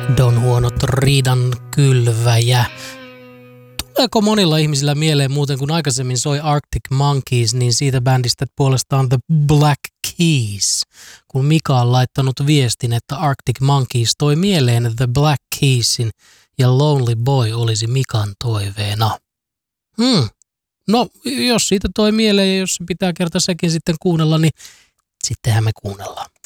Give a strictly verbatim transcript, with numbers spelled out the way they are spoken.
Don huonot riidan kylväjä. Tuleeko monilla ihmisillä mieleen muuten, kun aikaisemmin soi Arctic Monkeys, niin siitä bändistä puolestaan The Black Keys. Kun Mika on laittanut viestin, että Arctic Monkeys toi mieleen The Black Keysin ja Lonely Boy olisi Mikan toiveena. Hmm. No, jos siitä toi mieleen ja jos se pitää kerta sekin sitten kuunnella, niin sittenhän me kuunnellaan.